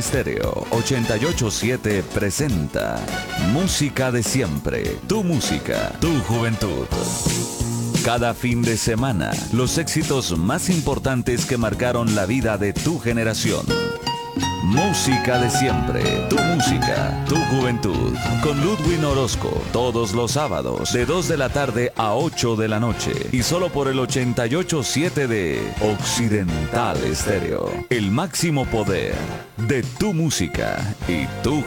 Estéreo 88.7 presenta Música de Siempre, tu música, tu juventud. Cada fin de semana, los éxitos más importantes que marcaron la vida de tu generación. Música de Siempre, tu música, tu juventud. Con Ludwig Orozco, todos los sábados, de 2 de la tarde a 8 de la noche. Y solo por el 88.7 de Occidental Estéreo. El máximo poder de tu música y tu